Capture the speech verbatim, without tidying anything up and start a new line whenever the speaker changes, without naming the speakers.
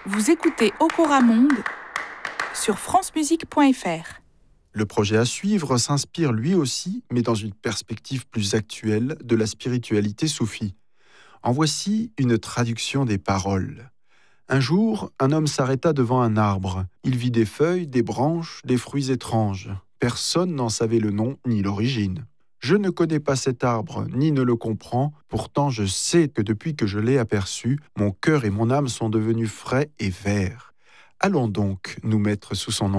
Vous écoutez Okora Monde sur francemusique point f r.
Le projet à suivre s'inspire lui aussi, mais dans une perspective plus actuelle, de la spiritualité soufie. En voici une traduction des paroles. Un jour, un homme s'arrêta devant un arbre. Il vit des feuilles, des branches, des fruits étranges. Personne n'en savait le nom ni l'origine. Je ne connais pas cet arbre, ni ne le comprends, pourtant je sais que depuis que je l'ai aperçu, mon cœur et mon âme sont devenus frais et verts. Allons donc nous mettre sous son